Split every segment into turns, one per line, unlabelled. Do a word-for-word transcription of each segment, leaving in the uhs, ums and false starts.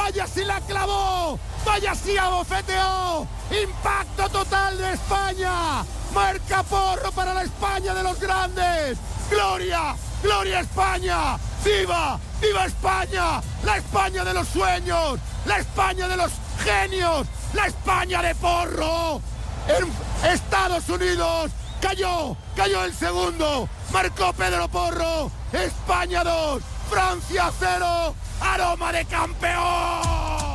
¡Vaya si la clavó! ¡Vaya si abofeteó! ¡Impacto total de España! ¡Marca Porro para la España de los grandes! ¡Gloria! ¡Gloria a España! ¡Viva! ¡Viva España! ¡La España de los sueños! ¡La España de los genios! ¡La España de Porro! En Estados Unidos cayó, cayó el segundo, marcó Pedro Porro, España dos, Francia cero, aroma de campeón.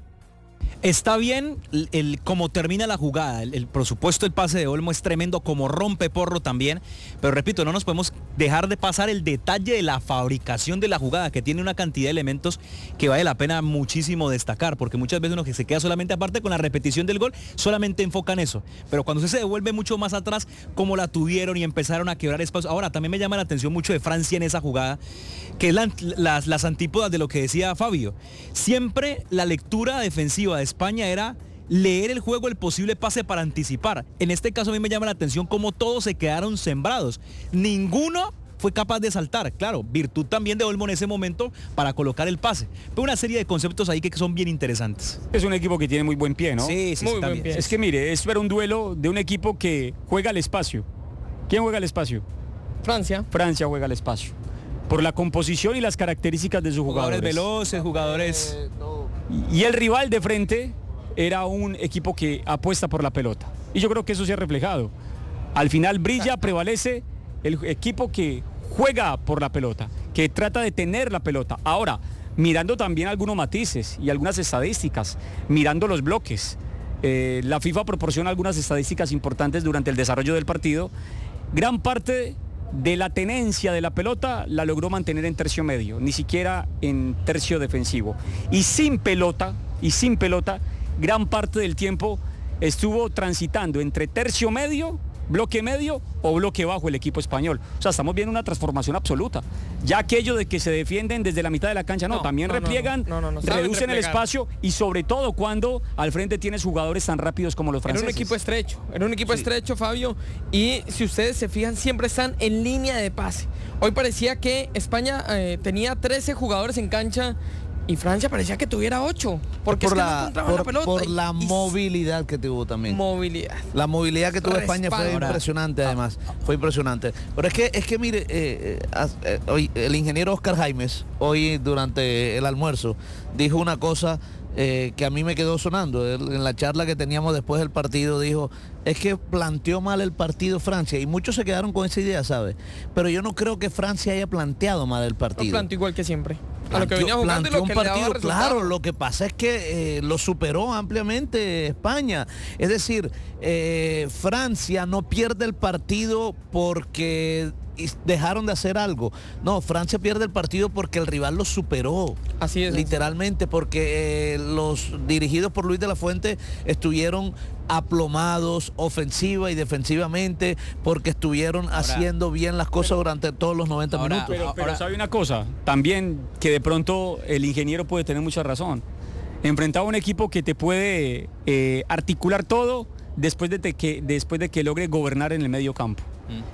Está bien el, el cómo termina la jugada, el, el por supuesto el pase de Olmo es tremendo, como rompe Porro también, pero repito, no nos podemos dejar de pasar el detalle de la fabricación de la jugada, que tiene una cantidad de elementos que vale la pena muchísimo destacar, porque muchas veces uno que se queda solamente aparte con la repetición del gol, solamente enfoca en eso, pero cuando usted se devuelve mucho más atrás, como la tuvieron y empezaron a quebrar espacios. Ahora, también me llama la atención mucho de Francia en esa jugada, que es la, las, las antípodas de lo que decía Fabio. Siempre la lectura defensiva de España era leer el juego, el posible pase para anticipar. En este caso a mí me llama la atención cómo todos se quedaron sembrados. Ninguno fue capaz de saltar. Claro, virtud también de Olmo en ese momento para colocar el pase. Pero una serie de conceptos ahí que son bien interesantes.
Es un equipo que tiene muy buen pie, ¿no?
Sí, sí,
muy
sí,
buen
también.
pie. Es que mire, es ver un duelo de un equipo que juega al espacio. ¿Quién juega al espacio?
Francia.
Francia juega al espacio. Por la composición y las características de sus jugadores.
Jugadores veloces, jugadores...
Eh, no.
Y el rival de frente era un equipo que apuesta por la pelota. Y yo creo que eso se ha reflejado. Al final brilla, prevalece el equipo que juega por la pelota, que trata de tener la pelota. Ahora, mirando también algunos matices y algunas estadísticas, mirando los bloques. Eh, la FIFA proporciona algunas estadísticas importantes durante el desarrollo del partido. Gran parte de la tenencia de la pelota la logró mantener en tercio medio, ni siquiera en tercio defensivo. Y sin pelota, y sin pelota, gran parte del tiempo estuvo transitando entre tercio medio, bloque medio o bloque bajo el equipo español. O sea, estamos viendo una transformación absoluta. Ya aquello de que se defienden desde la mitad de la cancha, no,
No,
también
no,
repliegan,
no, no, no, no,
reducen el
replegar.
espacio y sobre todo cuando al frente tienes jugadores tan rápidos como los
Era
franceses.
un equipo estrecho, era un equipo
Sí.
estrecho, Fabio, y si ustedes se fijan, siempre están en línea de pase. Hoy parecía que España eh, tenía trece jugadores en cancha y Francia parecía que tuviera ocho, porque
por
es que no
la,
encontraban
por,
la pelota.
por
y-
la
y-
movilidad que tuvo también.
Movilidad.
La movilidad que tuvo España fue
Respaldo.
impresionante, además. Fue impresionante. Pero es que, es que mire, eh, eh, as- eh, hoy el ingeniero Oscar Jaimes, hoy durante el almuerzo, dijo una cosa eh, que a mí me quedó sonando. Él, en la charla que teníamos después del partido, dijo, es que planteó mal el partido Francia. Y muchos se quedaron con esa idea, ¿sabes? Pero yo no creo que Francia haya planteado mal el
Lo
partido.
planteó igual que siempre. A lo que
Planteó-
venía jugando y
planteó
lo que
un
le daba
partido,
resultado.
claro, lo que pasa es que eh, lo superó ampliamente España. Es decir, eh, Francia no pierde el partido porque is- dejaron de hacer algo. No, Francia pierde el partido porque el rival lo superó.
Así es.
Literalmente, porque eh, los dirigidos por Luis de la Fuente estuvieron aplomados ofensiva y defensivamente, porque estuvieron haciendo bien las cosas durante todos los noventa
ahora-
minutos.
Pero, pero
Ahora-
sabe una cosa, también que de pronto el ingeniero puede tener mucha razón. Enfrentaba a un equipo que te puede eh, articular todo después de, te- que, después de que logre gobernar en el medio campo.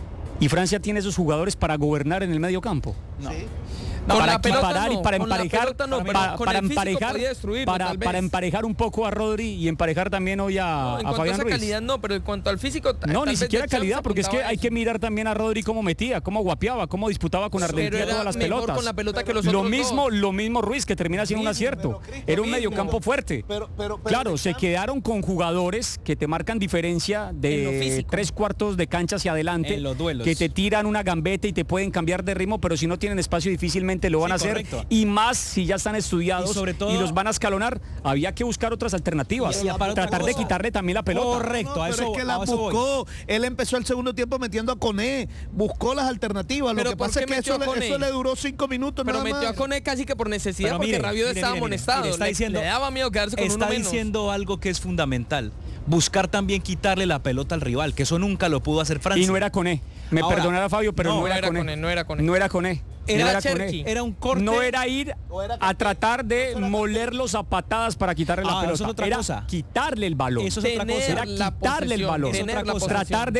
Y Francia tiene esos jugadores para gobernar en el medio campo.
No.
Con
para
la pelota
equiparar
no,
y para
con la
emparejar,
pelota no, pero
para,
con
para
el físico
emparejar,
podía destruirlo,
para,
tal vez.
para emparejar un poco a Rodri y emparejar también hoy a,
No, en
a
cuanto a
Fabián
esa
Ruiz.
calidad no, pero en cuanto al físico ta-
No,
tal
ni
vez
siquiera
Deschamps
calidad, porque es que
apuntaba a
hay
eso.
que mirar también a Rodri cómo metía, cómo guapeaba, cómo disputaba con
Pero
Argentina
era
todas las
mejor
pelotas.
con la pelota que los
lo
otros
mismo,
dos.
lo mismo Ruiz, que termina siendo un acierto.
pero, Cristo,
Era un
mismo.
mediocampo fuerte.
Pero- pero- pero
claro, se
Deschamps-
quedaron con jugadores que te marcan diferencia
En lo
de
físico.
tres cuartos de cancha hacia adelante,
En los duelos.
que te tiran una gambeta y te pueden cambiar de ritmo, pero si no tienen espacio difícilmente lo van
Sí,
a hacer.
correcto.
Y más si ya están estudiados
Y sobre todo-
y los van a escalonar, había que buscar otras alternativas.
Y para otra
tratar de
cosa.
quitarle también la pelota.
Correcto,
No,
a
pero
eso,
es que la
a eso voy.
buscó. Él empezó el segundo tiempo metiendo a Coné. Buscó las alternativas. Lo
Pero
que
¿por
pasa
qué
es que
metió
eso
a
le,
Koné?
eso le duró cinco minutos
Pero
nada
metió
más.
a Koné casi que por necesidad,
Pero
porque
mire,
Rabiot
mire,
estaba
mire, mire,
amonestado.
mire, está
Le-
diciendo-
le daba miedo quedarse con
Está
uno menos.
diciendo algo que es fundamental. Buscar también quitarle la pelota al rival, que eso nunca lo pudo hacer Francia.
Y no era Koné. Me
Ahora,
perdonará Fabio, pero no,
no
era
era
Koné.
Koné, no era Koné.
No era Koné.
Era
No era
Cherki.
Koné.
Era un corte.
No era ir
O era
a tratar de
Eso era
molerlos a patadas para quitarle la
Ah,
pelota.
eso es otra
era
cosa.
quitarle el balón.
Eso es otra
Tener
cosa.
Era
la
quitarle el
posesión,
balón.
tener la
Tratar
posesión.
de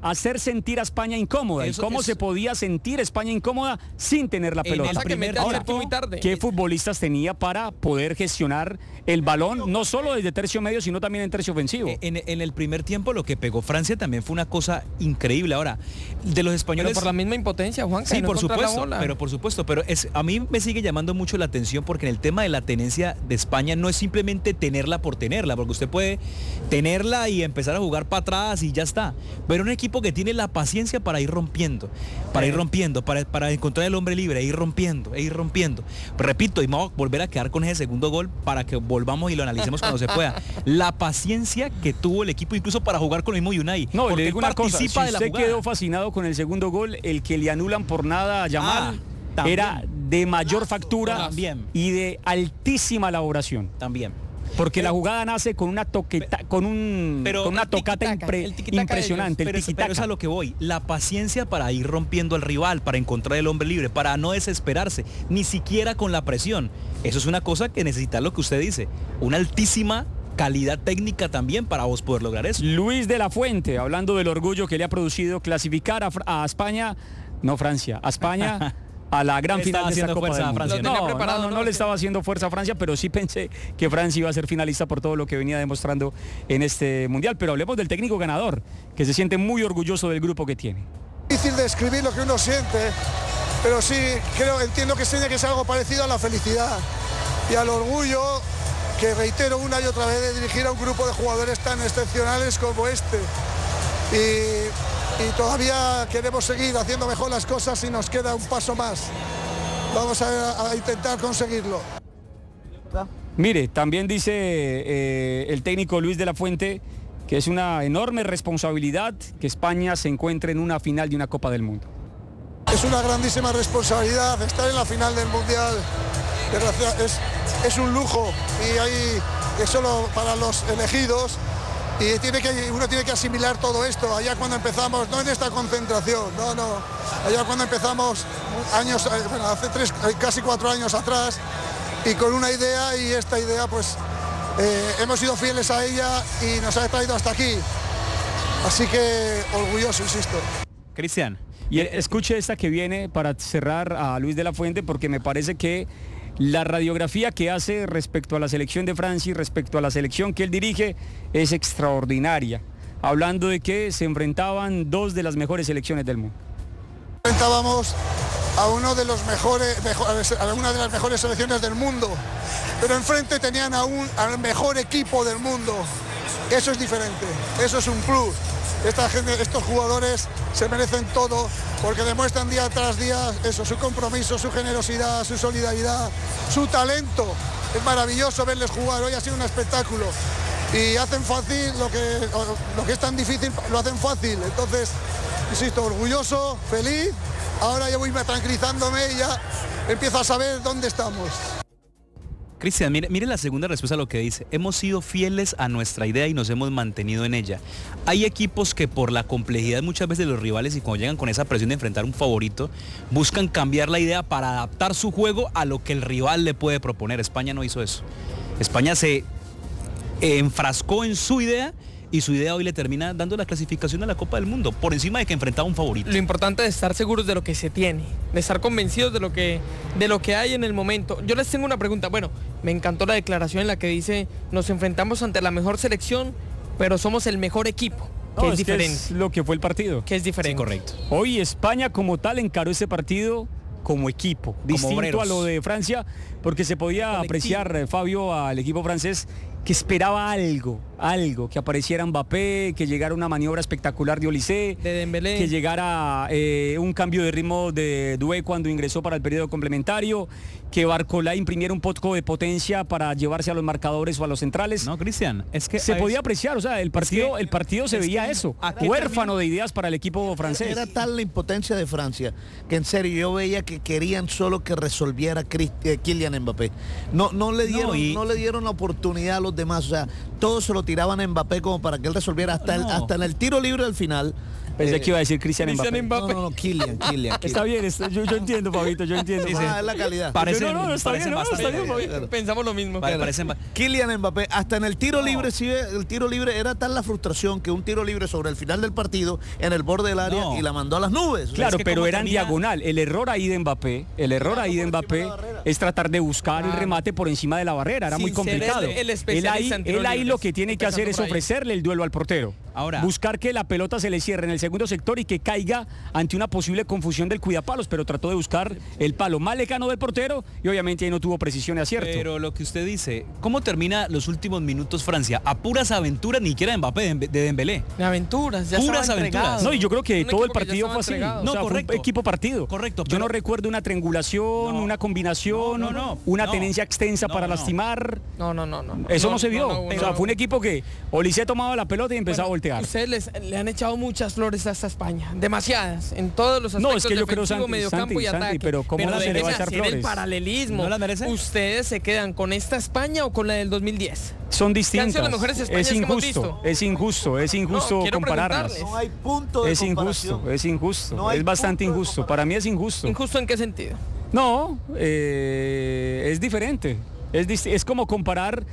hacer sentir a España incómoda.
Eso,
¿Y cómo
eso.
se podía sentir España incómoda sin tener la
En
pelota?
el
Pasa que
primer
mete al
Ahora,
Séptimo muy tarde.
¿qué futbolistas tenía para poder gestionar el balón, no solo desde tercio medio, sino también en tercio ofensivo?
En, en el primer tiempo lo que pegó Francia también fue una cosa increíble. Ahora, de los españoles...
Pero por la misma impotencia, Juan.
Sí, por supuesto, pero por supuesto, pero es, a mí me sigue llamando mucho la atención porque en el tema de la tenencia de España no es simplemente tenerla por tenerla, porque usted puede tenerla y empezar a jugar para atrás y ya está. Pero un equipo que tiene la paciencia para ir rompiendo, para ir rompiendo, para, para encontrar el hombre libre, e ir rompiendo, e ir rompiendo. Pero repito, y vamos a volver a quedar con ese segundo gol para que volvamos y lo analicemos cuando se pueda. La paciencia que tuvo el equipo incluso para jugar con el mismo Unai.
No,
porque
le digo
él
una cosa, si
participa de la
usted
jugada.
quedó fascinado con el segundo gol, el que le anulan por nada a Yamal,
Ah, también.
era de mayor factura
También.
y de altísima elaboración.
También.
Porque la jugada nace con una toqueta, con un
Pero
con una
el
tocata
tiquitaca,
impre-
el tiquitaca
impresionante,
Pero
el
es, pero
tiquitaca.
es a lo que voy. La paciencia para ir rompiendo al rival, para encontrar el hombre libre, para no desesperarse, ni siquiera con la presión. Eso es una cosa que necesita lo que usted dice. Una altísima calidad técnica también para vos poder lograr eso.
Luis de la Fuente, hablando del orgullo que le ha producido clasificar a, Fr- a España, no Francia, a España a la gran
Le
final
estaba
de esta
haciendo
Copa
fuerza
del
a
Mundo.
Francia,
¿no? Lo
No,
tenía preparado,
no, no,
¿no?
no le estaba haciendo fuerza a Francia, pero sí pensé que Francia iba a ser finalista por todo lo que venía demostrando en este Mundial. Pero hablemos del técnico ganador, que se siente muy orgulloso del grupo que tiene.
Difícil describir lo que uno siente, pero sí creo, entiendo que tiene que ser algo parecido a la felicidad y al orgullo que reitero una y otra vez de dirigir a un grupo de jugadores tan excepcionales como este. Y, y todavía queremos seguir haciendo mejor las cosas y nos queda un paso más. Vamos a, a intentar conseguirlo.
Mire, también dice eh, el técnico Luis de la Fuente que es una enorme responsabilidad que España se encuentre en una final de una Copa del Mundo.
Es una grandísima responsabilidad estar en la final del Mundial. Desgracia- Es, es un lujo y hay, es solo para los elegidos y tiene que, uno tiene que asimilar todo esto. Allá cuando empezamos, no en esta concentración, no, no. Allá cuando empezamos años, eh, bueno, hace tres, eh, casi cuatro años atrás y con una idea y esta idea pues eh, hemos sido fieles a ella y nos ha traído hasta aquí. Así que orgulloso, insisto.
Cristian.
Y escuche esta que viene para cerrar a Luis de la Fuente, porque me parece que la radiografía que hace respecto a la selección de Francia y respecto a la selección que él dirige es extraordinaria, hablando de que se enfrentaban dos de las mejores selecciones del mundo.
Enfrentábamos a uno de los mejores, mejores- a una de las mejores selecciones del mundo, pero enfrente tenían a un, al mejor equipo del mundo. Eso es diferente, eso es un plus. Esta gente, estos jugadores se merecen todo porque demuestran día tras día eso, su compromiso, su generosidad, su solidaridad, su talento. Es maravilloso verles jugar, hoy ha sido un espectáculo y hacen fácil lo que, lo que es tan difícil, lo hacen fácil. Entonces, insisto, orgulloso, feliz, ahora ya voy tranquilizándome y ya empiezo a saber dónde estamos.
Cristian, mire, mire la segunda respuesta a lo que dice. Hemos sido fieles a nuestra idea y nos hemos mantenido en ella. Hay equipos que por la complejidad muchas veces de los rivales y cuando llegan con esa presión de enfrentar un favorito, buscan cambiar la idea para adaptar su juego a lo que el rival le puede proponer. España no hizo eso. España se enfrascó en su idea y su idea hoy le termina dando la clasificación a la Copa del Mundo, por encima de que enfrentaba a un favorito.
Lo importante es estar seguros de lo que se tiene, de estar convencidos de lo que, de lo que hay en el momento. Yo les tengo una pregunta. Bueno, me encantó la declaración en la que dice, nos enfrentamos ante la mejor selección, pero somos el mejor equipo, que
No,
es
es que
diferente.
es lo que fue el partido.
Que es diferente.
Sí, correcto.
Hoy España como tal encaró ese partido como equipo, distinto
obreros.
a lo de Francia, porque se podía
Colectivo.
apreciar, eh, Fabio, al equipo francés que esperaba algo, algo, que apareciera Mbappé, que llegara una maniobra espectacular de Olise,
De Dembélé.
que llegara eh, un cambio de ritmo de Doué cuando ingresó para el periodo complementario, que Barcola imprimiera un poco de potencia para llevarse a los marcadores o a los centrales.
No, Cristian, es que
Se
a
podía
veces-
apreciar, o sea, el partido,
que-
el partido se
es
veía
que-
eso,
¿a qué
huérfano
termina?
de ideas para el equipo francés.
Era tal la impotencia de Francia que en serio yo veía que querían solo que resolviera Chris- eh, Kylian Mbappé. No, no le dieron,
No, y-
no le dieron la oportunidad a los demás. O sea, todos se lo tiraban a Mbappé como para que él resolviera hasta, el,
No.
hasta en el tiro libre al final.
Pensé
Eh,
que iba a decir Cristian
Cristian
Mbappé.
Mbappé.
No, no, no, Kylian, Kylian.
Está bien, está- yo, yo entiendo, Fabito, yo entiendo.
Sí, sí.
Ah, es la calidad.
Parece-
no, no, no, está
parecen
bien, no, está
bastante-
bien, Fabito.
Claro.
Pensamos lo mismo.
Vale, parecen ba-
Kylian Mbappé, hasta en el tiro libre, sí, el tiro libre era tal la frustración que un tiro libre sobre el final del partido en el borde del área
No.
y la mandó a las nubes.
Claro,
Es que
pero
cómo
era en
termina-
diagonal. El error ahí de Mbappé, el error ahí de Mbappé es tratar de buscar el
Claro.
remate por encima de la barrera. Era
Sin
muy
ser
complicado.
el- el
él
especialista
ahí,
en tiros
él ahí
libres,
lo que tiene que hacer
empezando
es
por ahí.
ofrecerle el duelo al portero.
Ahora.
Buscar que la pelota se le cierre en el segundo sector y que caiga ante una posible confusión del cuidapalos, pero trató de buscar el palo más lejano del portero y obviamente ahí no tuvo precisión y acierto.
Pero lo que usted dice, ¿cómo termina los últimos minutos Francia? A puras aventuras, ni siquiera de Mbappé, de, de Dembélé.
De aventuras, ya
Puras
estaba
aventuras.
entregado.
No, y yo creo que
Un
todo el
equipo que ya
partido
estaba
fue así.
entregado.
O
No,
sea, fue un
correcto.
equipo partido.
Correcto,
Yo
pero-
no recuerdo una triangulación,
No.
una combinación,
No, no, no.
una
No.
tenencia extensa
No,
para
no.
lastimar.
No, no, no, no.
Eso no, se vio.
no,
o sea,
no.
fue un equipo que Olise tomaba la pelota y empezaba
Bueno,
a voltear.
Ustedes les- le han echado muchas flores a esta España, demasiadas, en todos los aspectos.
No, es que yo creo,
defensivo,
Santi,
mediocampo
Santi,
y
Santi,
ataque.
pero ¿cómo
no se le
deben
va a
echar
hacer el
flores?
paralelismo.
¿No las merece?
¿Ustedes se quedan con esta España o con la del dos mil diez?
Son distintas.
sido las mejores Españas
Es
que hemos
injusto,
visto.
es injusto, es injusto
No, quiero
compararlas.
preguntarles.
No hay punto de
Es
comparación.
injusto, es injusto,
No hay
es bastante
punto de
injusto. Para mí es injusto.
¿Injusto en qué sentido?
No, eh, es diferente. Es, dis- es como comparar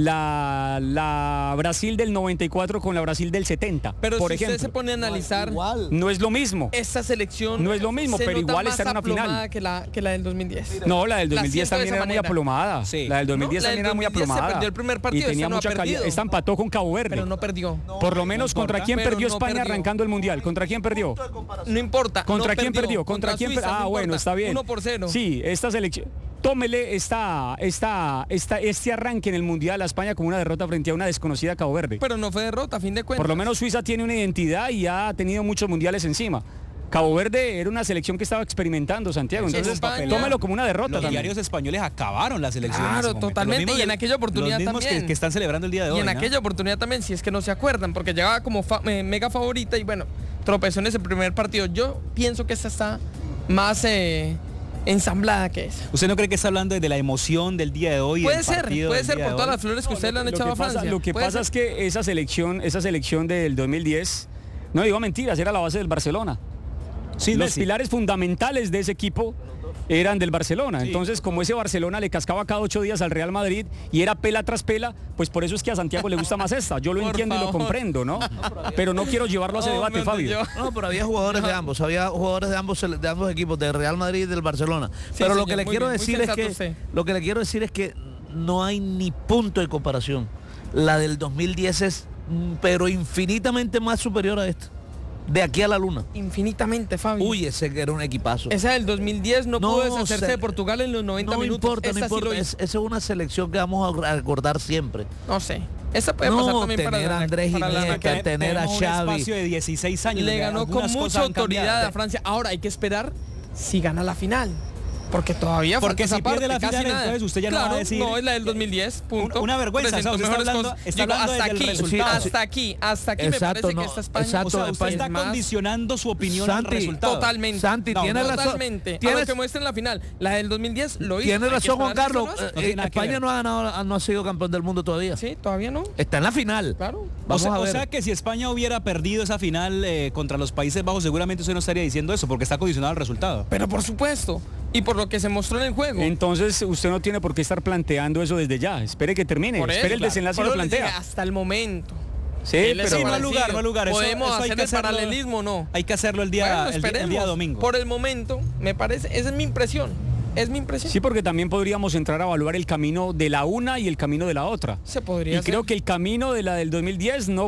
la, la Brasil del noventa y cuatro con la Brasil del setenta,
Pero
por
si
ejemplo.
usted se pone a analizar,
Igual.
No es lo mismo.
esta selección
No es lo mismo,
se
pero
nota
igual
más
está en una final.
aplomada que la, que la del dos mil diez.
No, la del
La
dos mil diez
siento de
también
esa
era muy
manera.
aplomada.
Sí.
La del dos mil diez
No, la
también
del
era muy
dos mil diez se
aplomada.
perdió el primer
y
partido,
tenía
esta no ha
mucha calidad.
perdido.
Esta empató con Cabo Verde.
Pero no perdió.
Por lo menos,
no
¿contra
importa.
quién
Pero
perdió
no
España
perdió.
arrancando el Mundial? ¿Contra quién perdió?
No importa.
¿Contra
no
quién perdió?
Contra,
¿Contra quién
Suiza,
perdió? Ah,
no
bueno,
importa.
está bien.
Uno por cero.
Sí, esta selección. Tómele esta, esta, esta, este arranque en el Mundial a España como una derrota frente a una desconocida Cabo Verde.
Pero no fue derrota, a fin de cuentas.
Por lo menos Suiza tiene una identidad y ha tenido muchos mundiales encima. Cabo Verde era una selección que estaba experimentando, Santiago.
Eso es
Entonces,
papelón.
tómelo como una derrota
Los
también.
diarios españoles acabaron las elecciones.
Claro,
en ese momento.
totalmente,
Los mismos
y en
que-
aquella oportunidad
los mismos
también.
Que, que están celebrando el día de
Y
hoy.
en
¿no?
aquella oportunidad también, si es que no se acuerdan, porque llegaba como fa- eh, mega favorita y bueno, tropezó en ese primer partido. Yo pienso que esta está más eh, ensamblada que esa.
¿Usted no cree que está hablando de la emoción del día de hoy?
Puede
del
ser,
partido
puede
del
ser
día
por
de
todas
hoy?
las flores que ustedes le han
Lo
echado
que
a
pasa,
Francia.
lo que
Puede
pasa
ser.
es que esa selección, esa selección del dos mil diez, no digo mentiras, era la base del Barcelona.
Sí,
Los
Messi.
pilares fundamentales de ese equipo eran del Barcelona. Entonces, como ese Barcelona le cascaba cada ocho días al Real Madrid y era pela tras pela, pues por eso es que a Santiago le gusta más esta. Yo lo
Por
entiendo y lo
favor.
comprendo, ¿no? Pero no quiero llevarlo a ese
Oh,
debate,
me
Fabio.
entendió.
No, pero había jugadores de ambos, había jugadores de ambos de ambos equipos, del Real Madrid y del Barcelona. pero lo
señor,
que le
muy
quiero
bien, muy
decir es
sensato
que
usted.
lo que le quiero decir es que no hay ni punto de comparación. La del dos mil diez es mm, pero infinitamente más superior a esta. De aquí a la luna.
Infinitamente, Fabio.
Uy, ese que era un equipazo.
Esa del dos mil diez no,
No,
pudo deshacerse
se-
de Portugal en los noventa
no
minutos.
importa, no
Esta sí
importa.
lo
Es-
hizo.
esa es una selección que vamos a recordar siempre.
No sé. Esta puede
No,
pasar también para
tener
la,
a Andrés
para la-
Iniesta,
Que
tener a
tenemos un
Xavi.
espacio de dieciséis años.
Le
donde
ganó con
algunas
mucha
cosas han cambiado.
autoridad a Francia. Ahora hay que esperar si gana la final. Porque todavía
Porque
falta
si
esa parte,
pierde la
casi
final,
nada.
entonces usted ya no
Claro,
va a decir-
no, es la del dos mil diez, punto.
Una vergüenza, o sea,
Presentó
usted está
mejores
hablando-
cosas.
está
Digo,
hablando
hasta
desde el
aquí,
resultado.
hasta aquí, hasta aquí me
Exacto,
parece
no,
que esta España
exacto,
O sea, usted
España
está
es más-
condicionando su opinión al
Santi,
resultado.
Totalmente.
Santi,
No,
tiene razón.
Totalmente. A
Tienes-
lo que muestra en la final. La del dos mil diez lo hizo.
Tiene
Hay que
razón Juan
esperar si
Carlos.
eso lo hace.
No
Eh,
tiene nada que
España
ver.
no ha, ganado- no ha sido campeón del mundo todavía.
Sí, todavía no.
Está en la final.
Claro.
O
Vamos
sea,
a
o
ver.
sea que si España hubiera perdido esa final eh, contra los Países Bajos, seguramente usted no estaría diciendo eso, porque está condicionado al resultado.
Pero por supuesto. Y por lo que se mostró en el juego.
Entonces, usted no tiene por qué estar planteando eso desde ya. Espere que termine.
Por
Espere
eso,
el
claro.
desenlace
Por
y lo
eso les dije,
plantea.
hasta el momento.
Sí,
Él es
pero
Sí, no hay
parecido.
lugar, no hay lugar. Eso-
Podemos
eso hay
hacer
que
el
hacerlo-
paralelismo o no.
Hay que hacerlo el día,
Bueno,
el día- el,
esperemos.
día domingo.
Por el momento, me parece, esa es mi impresión. Es mi impresión.
Sí, porque también podríamos entrar a evaluar el camino de la una y el camino de la otra.
Se podría
Y
hacer.
creo que el camino de la del dos mil diez no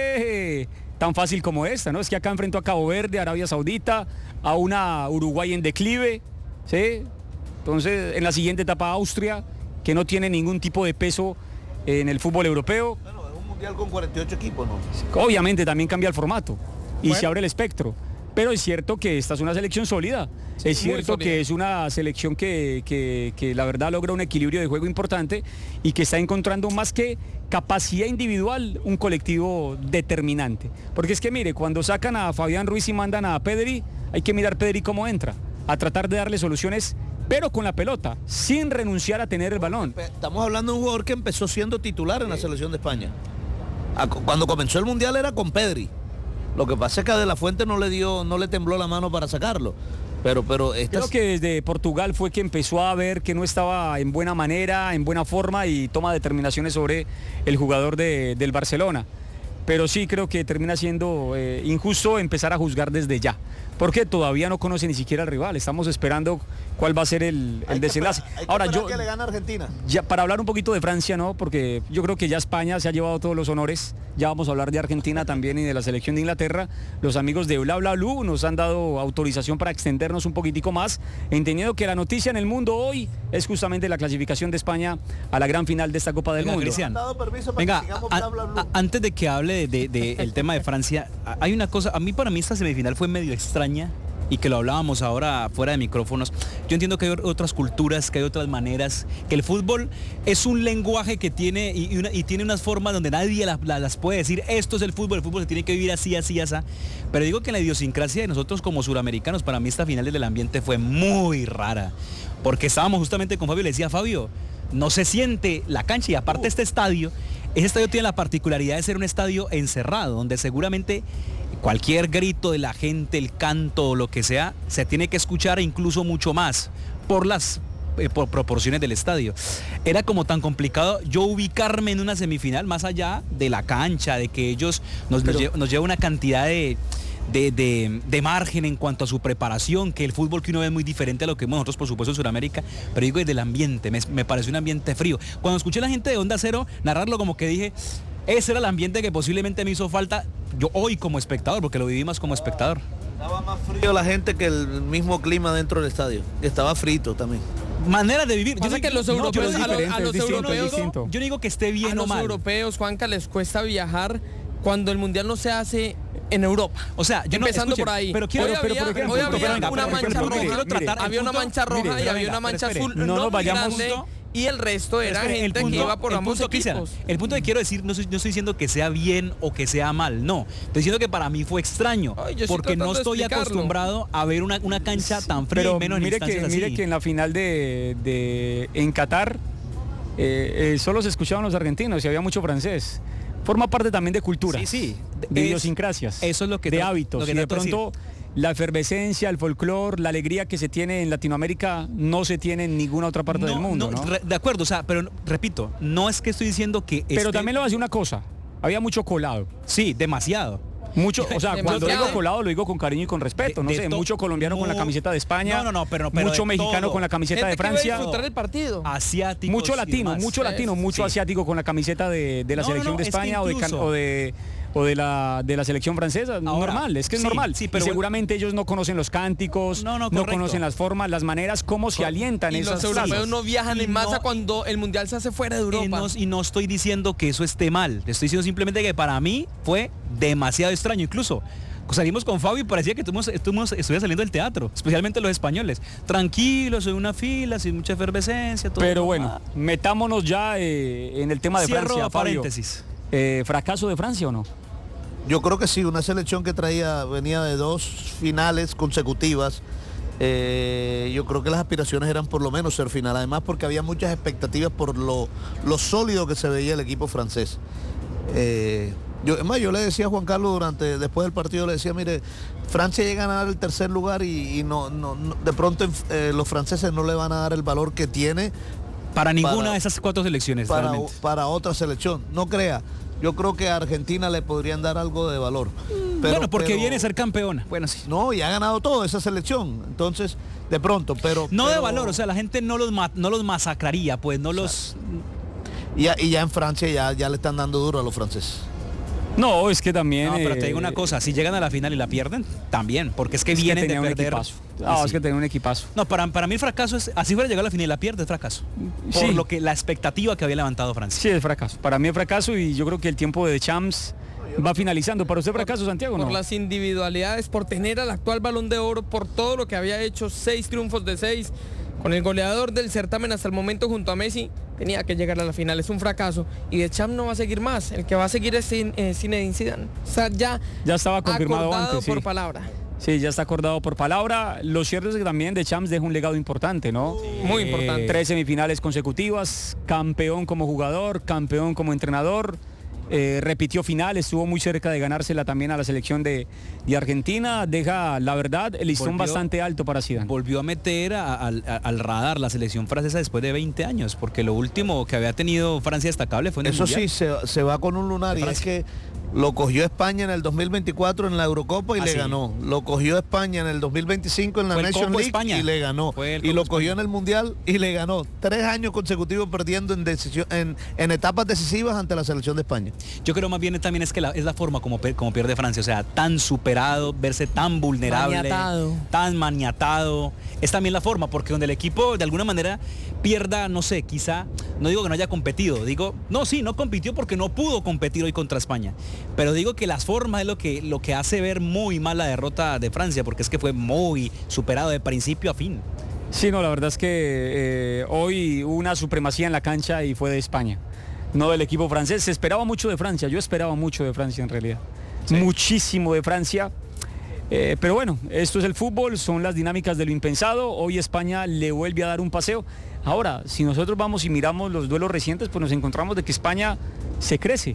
fue eh, tan fácil como esta, ¿no? Es que acá enfrentó a Cabo Verde, Arabia Saudita, a una Uruguay en declive, ¿sí? Entonces, en la siguiente etapa Austria, que no tiene ningún tipo de peso en el fútbol europeo.
Bueno, es un mundial con cuarenta y ocho equipos, ¿no?
Obviamente también cambia el formato y
Bueno.
se abre el espectro. Pero es cierto que esta es una selección sólida.
Sí,
es
muy
cierto
sólida.
que es una selección que, que- que la verdad logra un equilibrio de juego importante y que está encontrando más que capacidad individual, un colectivo determinante. Porque es que mire, cuando sacan a Fabián Ruiz y mandan a Pedri, hay que mirar Pedri cómo entra, a tratar de darle soluciones, pero con la pelota, sin renunciar a tener el balón.
Estamos hablando de un jugador que empezó siendo titular en la selección de España. A- Cuando comenzó el mundial era con Pedri. Lo que pasa es que a De La Fuente no le dio, no le tembló la mano para sacarlo. Pero, pero estas...
Creo que desde Portugal fue que empezó a ver que no estaba en buena manera, en buena forma y toma determinaciones sobre el jugador de, del Barcelona. Pero sí creo que termina siendo eh, injusto empezar a juzgar desde ya, porque todavía no conoce ni siquiera al rival. Estamos esperando cuál va a ser el, el desenlace.
Hay que
Ahora
esperar
yo
que le gane a Argentina.
ya para hablar un poquito de Francia, ¿no? Porque yo creo que ya España se ha llevado todos los honores. Ya vamos a hablar de Argentina también y de la selección de Inglaterra. Los amigos de Bla Bla Blue nos han dado autorización para extendernos un poquitico más, entendiendo que la noticia en el mundo hoy es justamente la clasificación de España a la gran final de esta Copa del
Venga,
Mundo.
Cristian.
Dado permiso para
Venga,
que sigamos
a-
Bla Bla Blue.
a- antes de que hable del de, de, el tema de Francia, a- hay una cosa, a mí para mí esta semifinal fue medio extraña y que lo hablábamos ahora fuera de micrófonos. Yo entiendo que hay otras culturas, que hay otras maneras, que el fútbol es un lenguaje que tiene y, y una- y tiene unas formas donde nadie la- la- las puede decir, esto es el fútbol, el fútbol se tiene que vivir así, así, así. Pero digo que la idiosincrasia de nosotros como suramericanos, para mí esta final del ambiente fue muy rara, porque estábamos justamente con Fabio y le decía, Fabio, no se siente la cancha y aparte este estadio, ese estadio tiene la particularidad de ser un estadio encerrado, donde seguramente cualquier grito de la gente, el canto o lo que sea, se tiene que escuchar e incluso mucho más por las eh, por proporciones del estadio. Era como tan complicado yo ubicarme en una semifinal más allá de la cancha, de que ellos nos, nos, lle- nos lleva una cantidad de, de, de- de margen en cuanto a su preparación, que el fútbol que uno ve es muy diferente a lo que vemos nosotros, por supuesto, en Sudamérica, pero digo desde el ambiente, me, me pareció un ambiente frío. Cuando escuché a la gente de Onda Cero narrarlo, como que dije, ese era el ambiente que posiblemente me hizo falta yo hoy como espectador, porque lo viví más como espectador.
Estaba más frío la gente que el mismo clima dentro del estadio. Estaba frito también.
Manera de vivir.
Pasa
no-
que los
no,
europeos-
yo no
a
digo-
los- a los
yo no
europeos-
digo- yo no digo que esté bien
A
o
los
mal.
europeos, Juanca, les cuesta viajar cuando el mundial no se hace en Europa.
O sea, yo no-
empezando
escuchen,
por ahí.
pero quiero-
hoy
pero,
había,
por ejemplo,
hoy
pero,
había
venga,
una
pero,
mancha
pero,
roja,
quiero tratar el
había una
punto-
mancha roja
mire,
y
pero
había
venga,
una mancha
pero espere,
azul
no
no,
nos
muy
vayamos-
grande, y el resto era
Espere,
gente que iba por
el
ambos
punto, Cristian,
equipos.
el punto que quiero decir, no, soy- no estoy diciendo que sea bien o que sea mal, no. Estoy diciendo que para mí fue extraño,
Ay, yo estoy
porque no
tratando de
estoy
explicarlo.
acostumbrado a ver una, una cancha tan fría
Pero
y menos en
mire que,
instancias así.
mire que en la final de, de- en Qatar eh, eh, solo se escuchaban los argentinos y había mucho francés. Forma parte también de cultura,
Sí, sí.
de
Es-
idiosincrasias,
eso es lo que
de
tra-
hábitos.
lo que
y de
trato de
pronto la efervescencia, el folclore, la alegría que se tiene en Latinoamérica no se tiene en ninguna otra parte del mundo, ¿no?
re- de acuerdo, o sea, pero no- repito, no es que estoy diciendo que
Pero
esté-
también le voy a decir una cosa, había mucho colado.
Sí, demasiado.
Mucho, o sea, cuando
Demasiado.
digo colado lo digo con cariño y con respeto, no
De- de
sé,
to-
mucho colombiano con la
mu-
camiseta de España,
No, no, no, pero- pero
mucho
de
mexicano
todo.
con la camiseta
Gente
de
que iba a
Francia,
disfrutar el partido.
Asiáticos
mucho
y
latino,
demás.
mucho latino,
Sí,
mucho
sí.
asiático con la camiseta de, de la
No, no,
selección
no,
de
es que
España o, de, can-
incluso-
o de o de la de la selección francesa,
Ahora,
normal, es que es
sí,
normal.
sí,
Y
pero bueno-
seguramente ellos no conocen los cánticos,
No, no,
no
correcto.
conocen las formas, las maneras, cómo se alientan
Y
esas
los europeos
plazas.
no viajan
Y
en masa
no-
cuando el mundial se hace fuera de
Y
Europa.
no, y no estoy diciendo que eso esté mal, le estoy diciendo simplemente que para mí fue demasiado extraño. Incluso salimos con Fabio y parecía que estuvimos, estuvimos, estuviera saliendo del teatro, especialmente los españoles. Tranquilos, en una fila, sin mucha efervescencia, todo
Pero
normal.
bueno, metámonos ya eh, en el tema de
Cierro
Francia, Fabio.
paréntesis.
Eh, ¿Fracaso de Francia o no?
Yo creo que sí, una selección que traía, venía de dos finales consecutivas. Eh, yo creo que las aspiraciones eran por lo menos ser final, además porque había muchas expectativas por lo, lo sólido que se veía el equipo francés. Eh, yo, es más, yo le decía a Juan Carlos durante, después del partido, le decía, mire, Francia llega a ganar el tercer lugar y, y no, no, no- de pronto eh, los franceses no le van a dar el valor que tiene
Para ninguna
para-
de esas cuatro selecciones,
para,
realmente.
para otra selección. No crea, yo creo que a Argentina le podrían dar algo de valor. Pero-
bueno, porque
pero-
viene a ser campeona. Bueno, sí.
No, y ha ganado todo esa selección. Entonces, de pronto, pero...
No de
pero-
valor, o sea, la gente no los, ma- no los masacraría, pues no los...
Y ya, y ya en Francia ya, ya le están dando duro a los franceses.
No, es que también...
No, pero te
eh,
digo una cosa, si llegan a la final y la pierden, también, porque es que
es que
vienen
tenía
de
un
perder.
equipazo.
Y
No,
sí.
es que tenía un equipazo.
No, para, para mí el fracaso es, así fuera llegar a la final y la pierde, es fracaso. Por
Sí.
lo que la expectativa que había levantado Francia.
Sí, es fracaso. Para mí es fracaso y yo creo que el tiempo de Champs va finalizando. ¿Para usted fracaso, Santiago,
por
no?
las individualidades, por tener al actual Balón de Oro, por todo lo que había hecho, seis triunfos de seis, con el goleador del certamen hasta el momento junto a Messi, tenía que llegar a la final, es un fracaso. Y de Champ no va a seguir más, el que va a seguir es Zin- eh, Zinedine Zidane. O sea, ya,
Ya estaba confirmado
acordado
antes, sí.
por palabra.
Sí, ya está acordado por palabra. Lo cierto es que también de Champs deja un legado importante, ¿no?
Muy importante.
Tres semifinales consecutivas, campeón como jugador, campeón como entrenador eh, repitió final, estuvo muy cerca de ganársela también a la selección de, de Argentina. Deja, la verdad, el listón volvió, bastante alto para Zidane.
Volvió a meter a, a, a, al radar la selección francesa después de veinte años, porque lo último que había tenido Francia destacable fue en el
Eso
Mundial.
sí, se, se va con un lunar, y es que lo cogió España en el dos mil veinticuatro en la Eurocopa y ah, le sí. ganó. Lo cogió España en el dos mil veinticinco en la Nations League España. y le ganó. Y lo cogió en el Mundial y le ganó. Tres años consecutivos perdiendo en, decisión, en, en etapas decisivas ante la selección de España.
Yo creo más bien también es que la, es la forma como, como pierde Francia. O sea, tan superado, verse tan vulnerable, maniatado. tan maniatado. Es también la forma, porque donde el equipo de alguna manera pierda, no sé, quizá, no digo que no haya competido, digo, no, sí, no compitió porque no pudo competir hoy contra España. Pero digo que las formas es lo que, lo que hace ver muy mal la derrota de Francia, porque es que fue muy superado de principio a fin.
Sí, no, la verdad es que eh, hoy hubo una supremacía en la cancha y fue de España, no del equipo francés. Se esperaba mucho de Francia, yo esperaba mucho de Francia en realidad, sí. muchísimo de Francia. Eh, pero bueno, esto es el fútbol, son las dinámicas de lo impensado. Hoy España le vuelve a dar un paseo. Ahora, si nosotros vamos y miramos los duelos recientes, pues nos encontramos de que España se crece.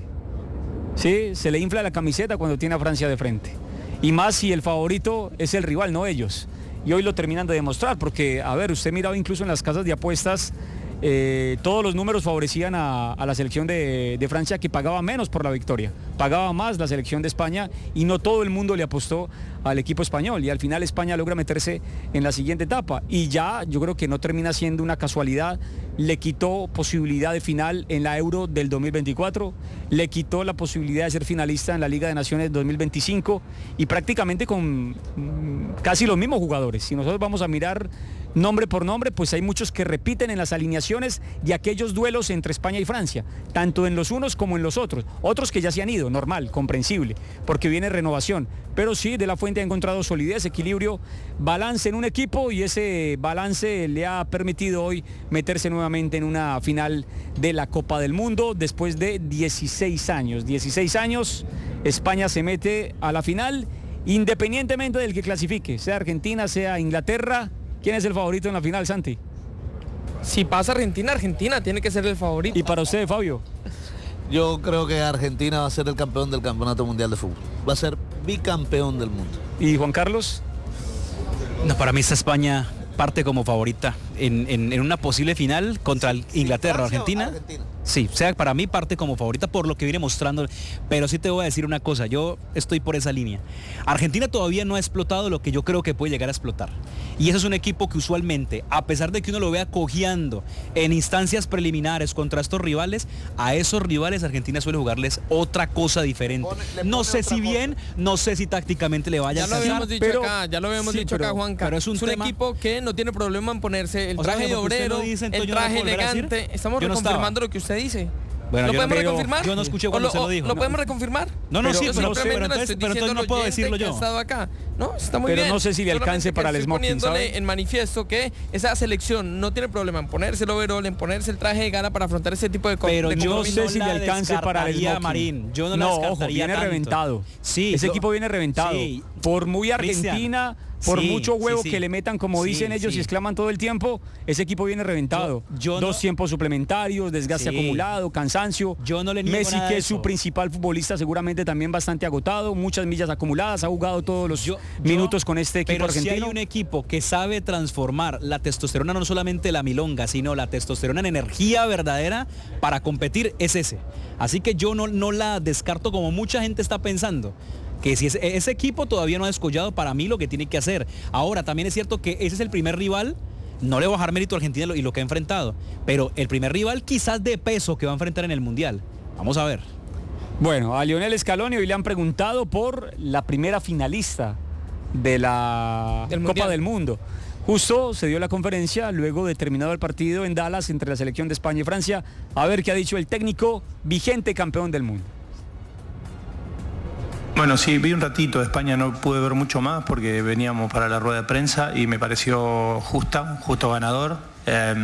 Sí, se le infla la camiseta cuando tiene a Francia de frente. Y más si el favorito es el rival, no ellos. Y hoy lo terminan de demostrar, porque, a ver, usted miraba incluso en las casas de apuestas, eh, todos los números favorecían a, a la selección de, de Francia, que pagaba menos por la victoria. Pagaba más la selección de España y no todo el mundo le apostó al equipo español. Y al final España logra meterse en la siguiente etapa. Y ya yo creo que no termina siendo una casualidad. Le quitó posibilidad de final en la Euro del dos mil veinticuatro, le quitó la posibilidad de ser finalista en la Liga de Naciones dos mil veinticinco y prácticamente con casi los mismos jugadores. Si nosotros vamos a mirar nombre por nombre, pues hay muchos que repiten en las alineaciones de aquellos duelos entre España y Francia, tanto en los unos como en los otros. Otros que ya se han ido, normal, comprensible, porque viene renovación. Pero sí, De La Fuente ha encontrado solidez, equilibrio, balance en un equipo, y ese balance le ha permitido hoy meterse nuevamente en una final de la Copa del Mundo después de dieciséis años. dieciséis años, España se mete a la final, independientemente del que clasifique, sea Argentina, sea Inglaterra. ¿Quién es el favorito en la final, Santi?
Si pasa Argentina, Argentina tiene que ser el favorito.
¿Y para usted, Fabio?
Yo creo que Argentina va a ser el campeón del Campeonato Mundial de Fútbol. Va a ser bicampeón del mundo.
¿Y Juan Carlos?
No, para mí esta España parte como favorita en, en, en una posible final contra Inglaterra o Argentina. Argentina. Sí, o sea, para mí parte como favorita por lo que viene mostrando, pero sí te voy a decir una cosa, yo estoy por esa línea. Argentina todavía no ha explotado lo que yo creo que puede llegar a explotar. Y eso es un equipo que usualmente, a pesar de que uno lo vea cojeando en instancias preliminares contra estos rivales, a esos rivales Argentina suele jugarles otra cosa diferente. Pone, no sé si bien, cosa. no sé si tácticamente le vaya
ya
a
lo habíamos dicho
pero,
acá, ya lo habíamos
sí,
dicho
pero,
acá, Juanca.
Pero es un,
es un
tema...
equipo que no tiene problema en ponerse el
o
traje
sea,
de obrero,
dice,
el traje
no
elegante. Estamos
yo no
reconfirmando lo que usted dice.
Bueno,
¿Lo
yo
podemos
no,
reconfirmar?
Yo no escuché cuando
lo,
se lo dijo.
¿Lo
no.
podemos reconfirmar?
No, no,
pero,
sí, pero,
no sé,
pero entonces, pero entonces no puedo decirlo yo.
Ha estado acá. No, está muy
pero
bien.
no sé si le alcance para el smoking,
poniéndole
¿sabe?
en manifiesto que esa selección no tiene problema en ponerse el overall, en ponerse el traje de gala para afrontar ese tipo de cosas.
Pero
de
yo no sé si le alcance para el smoking. Marín. Yo no,
no
la
ojo, viene
tanto.
reventado.
Sí,
ese
yo,
equipo viene reventado.
Sí.
Por muy Argentina... Por
sí,
mucho huevo
sí, sí.
que le metan, como
sí,
dicen ellos
sí.
y exclaman todo el tiempo, ese equipo viene reventado.
Yo, yo
Dos
no,
tiempos suplementarios, desgaste
sí.
acumulado, cansancio.
Yo no le niego
Messi,
nada
que
de
es su
eso.
principal futbolista, seguramente también bastante agotado, muchas millas acumuladas, ha jugado todos los
yo,
minutos
yo,
con este equipo
pero
argentino.
Si hay un equipo que sabe transformar la testosterona, no solamente la milonga, sino la testosterona en energía verdadera para competir, es ese. Así que yo no, no la descarto como mucha gente está pensando. Que si ese, ese equipo todavía no ha descollado para mí lo que tiene que hacer. Ahora, también es cierto que ese es el primer rival, no le voy a bajar mérito a Argentina y lo que ha enfrentado, pero el primer rival quizás de peso que va a enfrentar en el Mundial. Vamos a ver.
Bueno, a Lionel Scaloni hoy le han preguntado por la primera finalista de la
del
Copa
mundial.
del Mundo. Justo se dio la conferencia luego de terminado el partido en Dallas entre la selección de España y Francia. A ver qué ha dicho el técnico vigente campeón del mundo.
Bueno, sí, vi un ratito de España, no pude ver mucho más porque veníamos para la rueda de prensa y me pareció justa, justo ganador. Eh,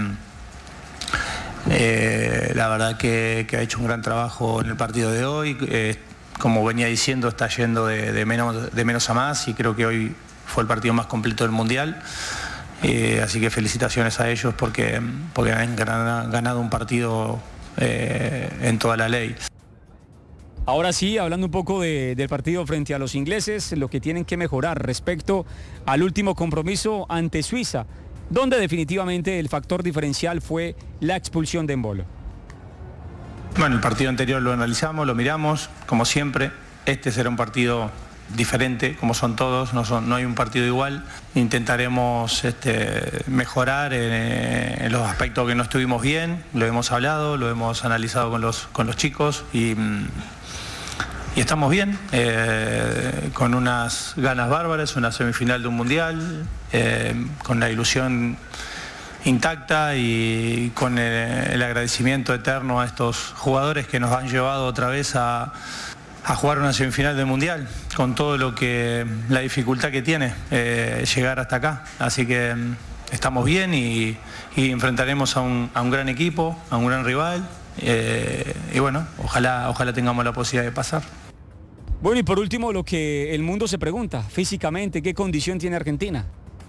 eh, la verdad que, que ha hecho un gran trabajo en el partido de hoy. Eh, como venía diciendo, está yendo de, de, menos, de menos a más y creo que hoy fue el partido más completo del Mundial. Eh, así que felicitaciones a ellos porque, porque han ganado un partido eh, en toda la ley.
Ahora sí, hablando un poco de, del partido frente a los ingleses, lo que tienen que mejorar respecto al último compromiso ante Suiza, donde definitivamente el factor diferencial fue la expulsión de Embolo.
Bueno, el partido anterior lo analizamos, lo miramos, como siempre. Este será un partido diferente, como son todos, no, son, no hay un partido igual. Intentaremos este, mejorar en, en los aspectos que no estuvimos bien, lo hemos hablado, lo hemos analizado con los, con los chicos y, y estamos bien, eh, con unas ganas bárbaras, una semifinal de un mundial, eh, con la ilusión intacta y con el, el agradecimiento eterno a estos jugadores que nos han llevado otra vez a, a jugar una semifinal del Mundial, con todo lo que, la dificultad que tiene eh, llegar hasta acá. Así que estamos bien y, y enfrentaremos a un, a un gran equipo, a un gran rival eh, y bueno, ojalá, ojalá tengamos la posibilidad de pasar.
Bueno, y por último, lo que el mundo se pregunta, físicamente, ¿qué condición tiene Argentina?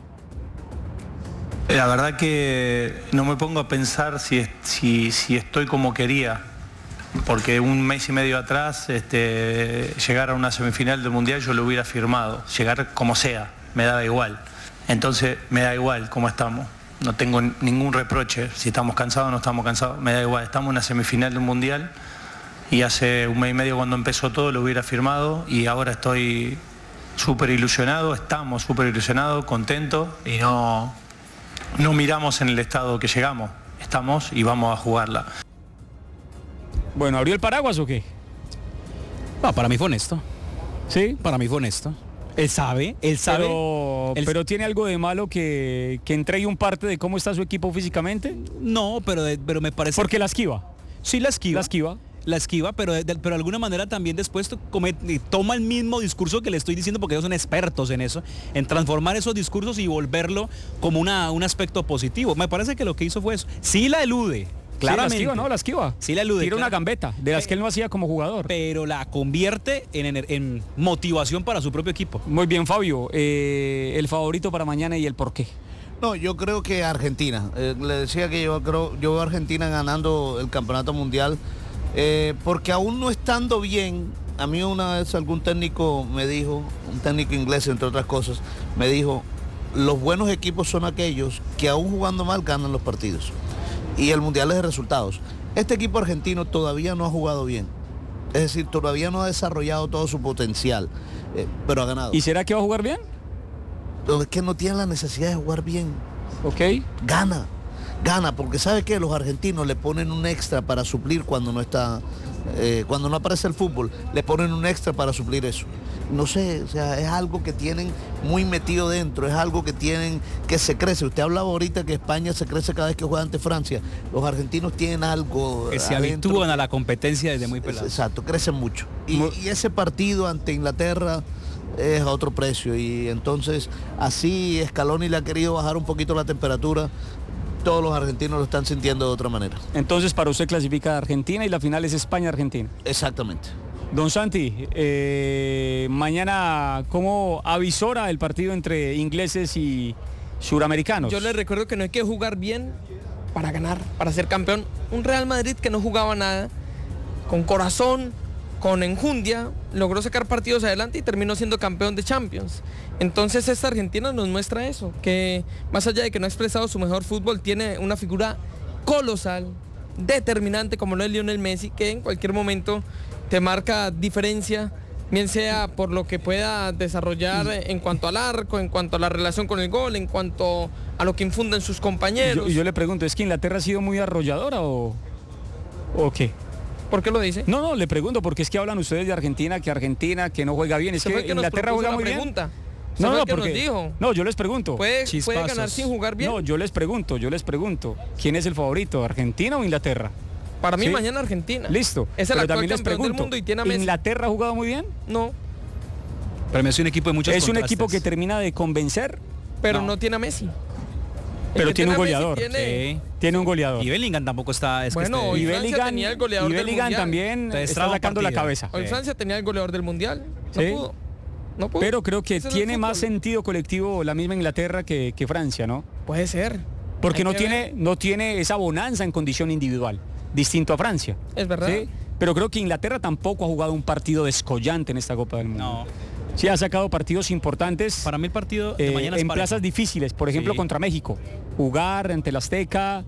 La verdad que no me pongo a pensar si, si, si estoy como quería, porque un mes y medio atrás este, llegar a una semifinal del Mundial yo lo hubiera firmado, llegar como sea, me da igual. Entonces me da igual cómo estamos, no tengo ningún reproche, si estamos cansados o no estamos cansados, me da igual, estamos en una semifinal del Mundial y hace un mes y medio cuando empezó todo lo hubiera firmado y ahora estoy súper ilusionado, estamos súper ilusionados, contentos y no... No miramos en el estado que llegamos, estamos y vamos a jugarla.
Bueno, ¿abrió el paraguas o qué?
No, para mí fue honesto.
¿Sí?
Para mí fue honesto. Él sabe, él sabe.
Pero,
él...
pero tiene algo de malo que, que entregue un parte de cómo está su equipo físicamente.
No, pero, pero me parece...
Porque la esquiva.
Sí, la esquiva.
La esquiva.
La esquiva, pero de, pero de alguna manera también después come, toma el mismo discurso que le estoy diciendo porque ellos son expertos en eso, en transformar esos discursos y volverlo como una, un aspecto positivo. Me parece que lo que hizo fue eso. Sí la elude, claramente.
Sí, la esquiva, ¿no? La esquiva.
Sí la elude.
Tira
claro.
Una gambeta, de las que él no hacía como jugador.
Pero la convierte en, en, en motivación para su propio equipo.
Muy bien, Fabio. Eh, el favorito para mañana y el por qué.
No, yo creo que Argentina. Eh, le decía que yo creo, yo veo a Argentina ganando el campeonato mundial. Eh, porque aún no estando bien, a mí una vez algún técnico me dijo, un técnico inglés entre otras cosas, me dijo, los buenos equipos son aquellos que aún jugando mal ganan los partidos. Y el mundial es de resultados. Este equipo argentino todavía no ha jugado bien. Es decir, todavía no ha desarrollado todo su potencial, eh, pero ha ganado.
¿Y será que va a jugar bien?
Es que no tiene la necesidad de jugar bien.
Ok.
Gana. Gana, porque ¿sabe qué? Los argentinos le ponen un extra para suplir cuando no está, eh, cuando no aparece el fútbol, le ponen un extra para suplir eso. No sé, o sea, es algo que tienen muy metido dentro, es algo que tienen, que se crece. Usted hablaba ahorita que España se crece cada vez que juega ante Francia. Los argentinos tienen algo
que se adentro, habitúan a la competencia desde muy pelados.
Exacto, crecen mucho. Y, y ese partido ante Inglaterra es a otro precio. Y entonces, así Scaloni le ha querido bajar un poquito la temperatura. Todos los argentinos lo están sintiendo de otra manera.
Entonces para usted clasifica Argentina y la final es España-Argentina.
Exactamente.
Don Santi, eh, mañana, ¿cómo avisora el partido entre ingleses y suramericanos?
Yo les recuerdo que no hay que jugar bien para ganar, para ser campeón. Un Real Madrid que no jugaba nada, con corazón, con enjundia, logró sacar partidos adelante y terminó siendo campeón de Champions. Entonces esta Argentina nos muestra eso, que más allá de que no ha expresado su mejor fútbol, tiene una figura colosal, determinante como lo es Lionel Messi, que en cualquier momento te marca diferencia, bien sea por lo que pueda desarrollar en cuanto al arco, en cuanto a la relación con el gol, en cuanto a lo que infunden sus compañeros.
Y yo, yo le pregunto, ¿es que Inglaterra ha sido muy arrolladora o, o qué?
¿Por qué lo dice?
No, no, le pregunto, porque es que hablan ustedes de Argentina, que Argentina, que no juega bien. Es que, que Inglaterra juega muy
pregunta.
bien. No, no, porque, nos dijo. No, yo les pregunto.
¿Puede, ¿Puede ganar sin jugar bien?
No, yo les pregunto, yo les pregunto. ¿Quién es el favorito, Argentina o Inglaterra?
Para mí
¿Sí?
mañana Argentina.
Listo.
Es el actual campeón del mundo y tiene a Messi.
¿Inglaterra ha jugado muy bien?
No.
Pero es un equipo de muchos
Es un
contrastes.
equipo que termina de convencer.
Pero
no,
no tiene a Messi.
Pero tiene un goleador.
Tiene...
Sí.
Tiene un goleador.
Y Bellingham tampoco está... Es
bueno,
que
hoy
y
Francia
Bellingham,
tenía el goleador
y Bellingham
del mundial.
también está sacando la cabeza.
Hoy
Sí.
Francia tenía el goleador del mundial. No
Sí.
pudo. No pudo.
Pero creo que
Ese es
tiene
el
más
fútbol.
sentido colectivo la misma Inglaterra que, que Francia, ¿no?
Puede ser.
Porque
Hay
no
que
tiene,
ver.
no tiene esa bonanza en condición individual, distinto a Francia.
Es verdad.
¿Sí? pero creo que Inglaterra tampoco ha jugado un partido descollante en esta Copa del Mundo.
No.
Sí, ha sacado partidos importantes.
Para mí el partido de
eh,
mañana es
en
parejo.
plazas difíciles, por ejemplo,
Sí.
contra México. Jugar ante el Azteca,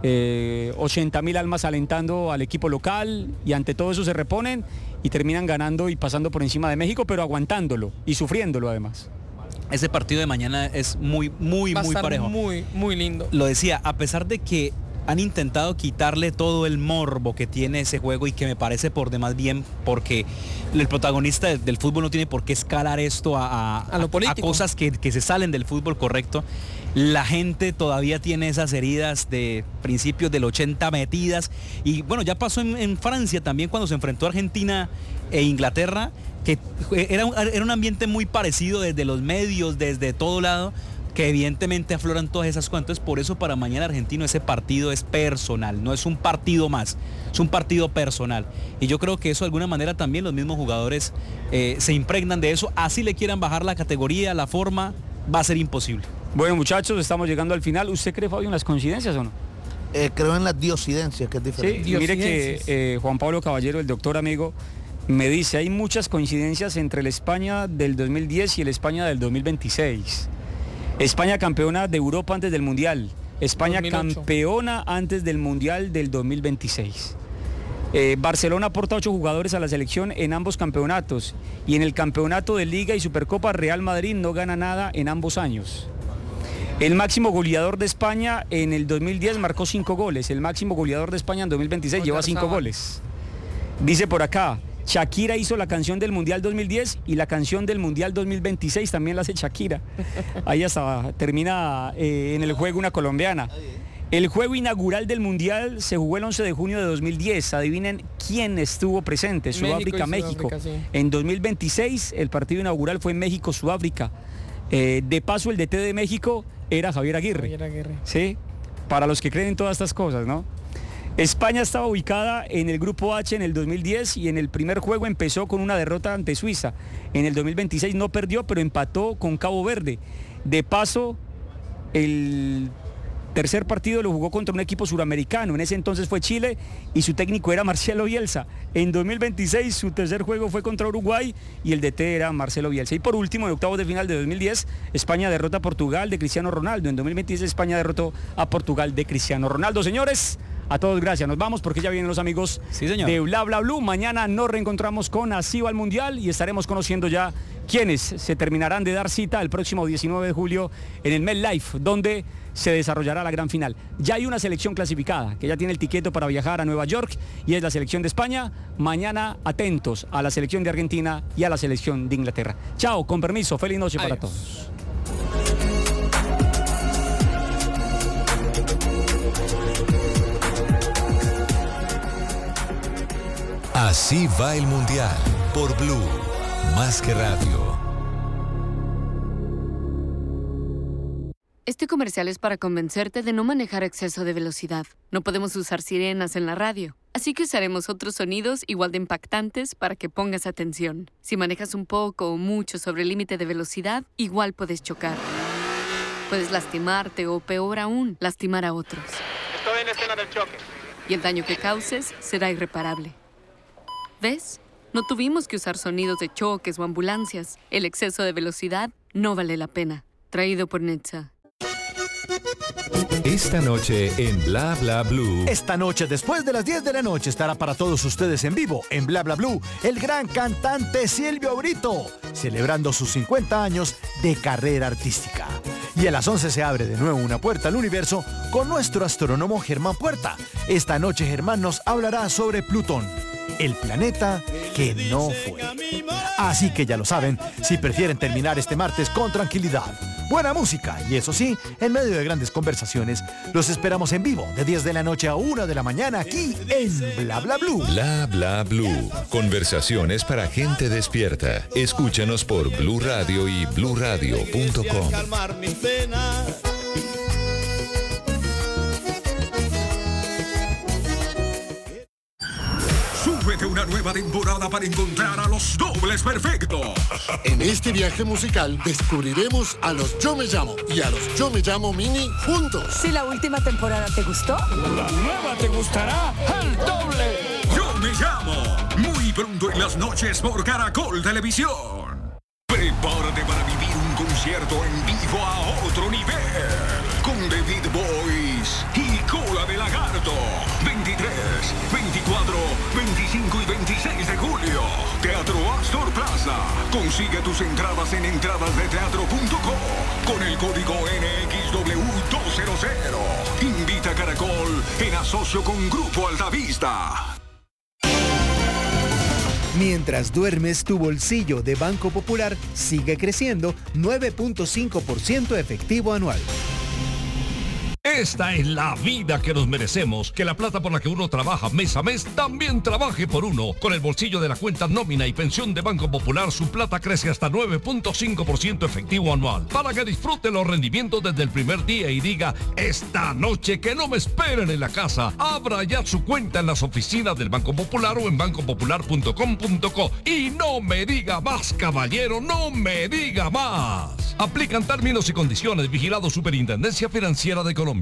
eh, ochenta mil almas alentando al equipo local y ante todo eso se reponen y terminan ganando y pasando por encima de México, pero aguantándolo y sufriéndolo además.
Ese partido de mañana es muy, muy,
Va a
muy
estar
parejo.
muy, muy lindo.
Lo decía, a pesar de que han intentado quitarle todo el morbo que tiene ese juego y que me parece por demás bien, porque el protagonista de- del fútbol no tiene por qué escalar esto a, a-
A lo político.
cosas que, que se salen del fútbol correcto. La gente todavía tiene esas heridas de principios del ochenta metidas. Y bueno, ya pasó en, en Francia también cuando se enfrentó a Argentina e Inglaterra, que era un, era un ambiente muy parecido desde los medios, desde todo lado, que evidentemente afloran todas esas cosas. Entonces, por eso para mañana argentino ese partido es personal, no es un partido más, es un partido personal. Y yo creo que eso de alguna manera también los mismos jugadores eh, se impregnan de eso, así le quieran bajar la categoría, la forma, va a ser imposible.
Bueno, muchachos, estamos llegando al final. ¿Usted cree, Fabio, en las coincidencias o no?
Eh, creo en las diosidencias, que es
Sí,
diferente.
y mire que
Diosidencias.
eh, Juan Pablo Caballero, el doctor amigo, me dice, hay muchas coincidencias entre el España del dos mil diez y el España del dos mil veintiséis. España campeona de Europa antes del Mundial. España
dos mil ocho.
campeona antes del Mundial del dos mil veintiséis. Eh, Barcelona aporta ocho jugadores a la selección en ambos campeonatos. Y en el campeonato de Liga y Supercopa, Real Madrid no gana nada en ambos años. El máximo goleador de España en el dos mil diez marcó cinco goles. El máximo goleador de España en dos mil veintiséis lleva cinco
Oyarzabal.
goles. Dice por acá, Shakira hizo la canción del Mundial dos mil diez y la canción del Mundial dos mil veintiséis también la hace Shakira. Ahí hasta termina eh, en el juego una colombiana. El juego inaugural del Mundial se jugó el once de junio de dos mil diez. Adivinen quién estuvo presente.
México y
Sudáfrica, México.
Sudáfrica, sí.
En dos mil veintiséis el partido inaugural fue México-Sudáfrica. Eh, de paso, el D T de México era Javier Aguirre.
Javier Aguirre.
Sí, para los que creen en todas estas cosas, ¿no? España estaba ubicada en el grupo H en el dos mil diez y en el primer juego empezó con una derrota ante Suiza. En el dos mil veintiséis no perdió, pero empató con Cabo Verde. De paso, el tercer partido lo jugó contra un equipo suramericano. En ese entonces fue Chile y su técnico era Marcelo Bielsa. En dos mil veintiséis su tercer juego fue contra Uruguay y el D T era Marcelo Bielsa. Y por último, en octavos de final de dos mil diez, España derrota a Portugal de Cristiano Ronaldo. En dos mil veintiséis España derrotó a Portugal de Cristiano Ronaldo. Señores, a todos gracias. Nos vamos porque ya vienen los amigos
Sí, señor.
de Bla Bla Blue. Mañana nos reencontramos con Así va el Mundial y estaremos conociendo ya quiénes se terminarán de dar cita el próximo diecinueve de julio en el MetLife, donde se desarrollará la gran final. Ya hay una selección clasificada que ya tiene el tiquete para viajar a Nueva York y es la selección de España. Mañana atentos a la selección de Argentina y a la selección de Inglaterra. Chao, con permiso, feliz noche para
Adiós.
todos.
Así va el Mundial por Blue, más que radio.
Este comercial es para convencerte de no manejar a exceso de velocidad. No podemos usar sirenas en la radio, así que usaremos otros sonidos igual de impactantes para que pongas atención. Si manejas un poco o mucho sobre el límite de velocidad, igual puedes chocar. Puedes lastimarte o, peor aún, lastimar a otros.
Estoy en la escena del choque.
Y el daño que causes será irreparable. ¿Ves? No tuvimos que usar sonidos de choques o ambulancias. El exceso de velocidad no vale la pena. Traído por Netza.
Esta noche en Bla Bla Blue.
Esta noche, después de las diez de la noche, estará para todos ustedes en vivo, en Bla Bla Blue, el gran cantante Silvio Brito, celebrando sus cincuenta años de carrera artística. Y a las once se abre de nuevo una puerta al universo con nuestro astrónomo Germán Puerta. Esta noche Germán nos hablará sobre Plutón, el planeta que no fue. Así que ya lo saben, si prefieren terminar este martes con tranquilidad, buena música y eso sí, en medio de grandes conversaciones, los esperamos en vivo de diez de la noche a una de la mañana aquí en Bla Bla Blue.
Bla Bla Blue. Conversaciones para gente despierta. Escúchanos por Blue Radio y blue radio punto com.
Calmar mis penas.
Súbete una nueva temporada para encontrar a los dobles perfectos.
En este viaje musical descubriremos a los Yo Me Llamo y a los Yo Me Llamo Mini juntos.
Si la última temporada te gustó,
La nueva te gustará al doble.
Yo me llamo. Bailando en las noches por Caracol Televisión. Prepárate para vivir un concierto en vivo a otro nivel. Con David Boys y Cola de Lagarto. veintitrés, veinticuatro, veinticinco y veintiséis de julio. Teatro Astor Plaza. Consigue tus entradas en entradas de teatro punto co con el código N X W doscientos. Invita a Caracol en asocio con Grupo Altavista.
Mientras duermes, tu bolsillo de Banco Popular sigue creciendo nueve punto cinco por ciento efectivo anual.
Esta es la vida que nos merecemos, que la plata por la que uno trabaja mes a mes también trabaje por uno. Con el bolsillo de la cuenta nómina y pensión de Banco Popular, su plata crece hasta nueve punto cinco por ciento efectivo anual. Para que disfrute los rendimientos desde el primer día y diga, esta noche que no me esperen en la casa. Abra ya su cuenta en las oficinas del Banco Popular o en banco popular punto com punto co. Y no me diga más, caballero, no me diga más. Aplican términos y condiciones. Vigilado Superintendencia Financiera de Colombia.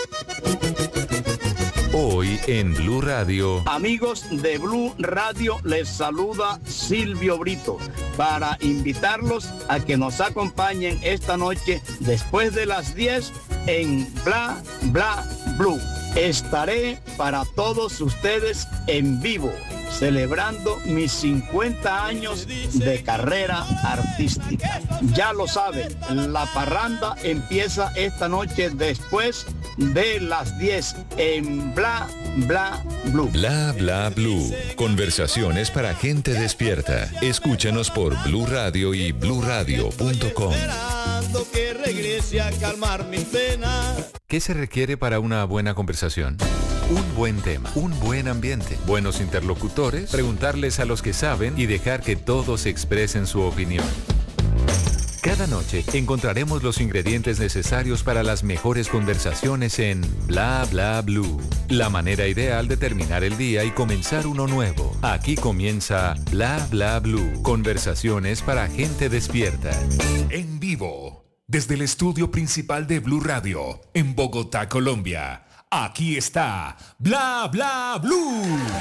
Hoy en Blue Radio.
Amigos de Blue Radio, les saluda Silvio Brito para invitarlos a que nos acompañen esta noche después de las diez en Bla Bla Blue. Estaré para todos ustedes en vivo, celebrando mis cincuenta años de carrera artística. Ya lo saben, la parranda empieza esta noche después de las diez en Bla Bla Blue.
Bla Bla Blue. Conversaciones para gente despierta. Escúchanos por Blue Radio y blue radio punto com.
Que regrese a calmar mi pena.
¿Qué se requiere para una buena conversación? Un buen tema, un buen ambiente, buenos interlocutores, preguntarles a los que saben y dejar que todos expresen su opinión. Cada noche encontraremos los ingredientes necesarios para las mejores conversaciones en Bla Bla Blue. La manera ideal de terminar el día y comenzar uno nuevo. Aquí comienza Bla Bla Blue. Conversaciones para gente despierta.
En vivo, desde el estudio principal de Blue Radio, en Bogotá, Colombia. Aquí está Bla Bla Blue.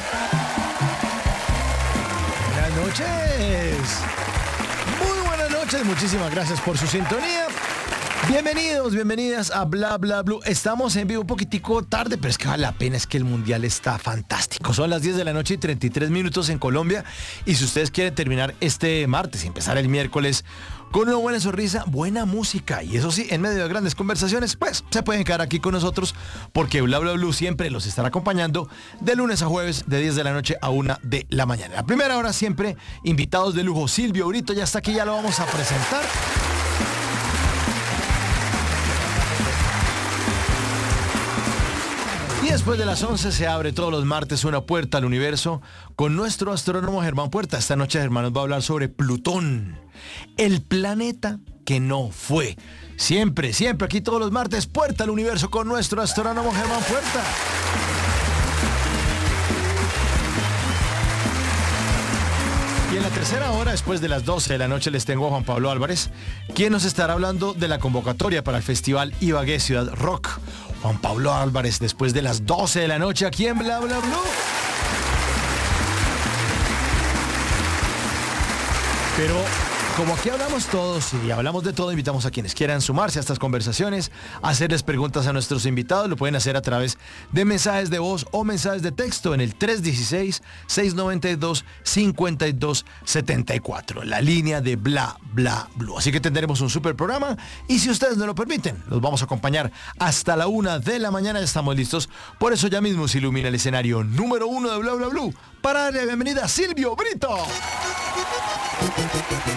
Buenas noches. Muy buenas noches. Muchísimas gracias por su sintonía. Bienvenidos, bienvenidas a Bla Bla Blue. Estamos en vivo un poquitico tarde, pero es que vale la pena, es que el mundial está fantástico. Son las diez de la noche y treinta y tres minutos en Colombia. Y si ustedes quieren terminar este martes y empezar el miércoles con una buena sonrisa, buena música, y eso sí, en medio de grandes conversaciones, pues se pueden quedar aquí con nosotros, porque Bla Bla Blue siempre los estará acompañando de lunes a jueves, de diez de la noche a una de la mañana. La primera hora siempre invitados de lujo. Silvio Brito ya está aquí, ya lo vamos a presentar. Y después de las once se abre todos los martes una puerta al universo con nuestro astrónomo Germán Puerta. Esta noche Germán nos va a hablar sobre Plutón, el planeta que no fue. Siempre, siempre aquí todos los martes, puerta al universo con nuestro astrónomo Germán Puerta. Y en la tercera hora, después de las doce de la noche, les tengo a Juan Pablo Álvarez, quien nos estará hablando de la convocatoria para el Festival Ibagué Ciudad Rock. Juan Pablo Álvarez, después de las doce de la noche, aquí en Bla Bla Blue. Pero como aquí hablamos todos y hablamos de todo, invitamos a quienes quieran sumarse a estas conversaciones, a hacerles preguntas a nuestros invitados. Lo pueden hacer a través de mensajes de voz o mensajes de texto en el tres uno seis, seis nueve dos, cinco dos siete cuatro, la línea de Bla Bla Blue. Así que tendremos un super programa y si ustedes nos lo permiten, los vamos a acompañar hasta la una de la mañana. Estamos listos, por eso ya mismo se ilumina el escenario número uno de Bla Bla Blue para darle la bienvenida a Silvio Brito.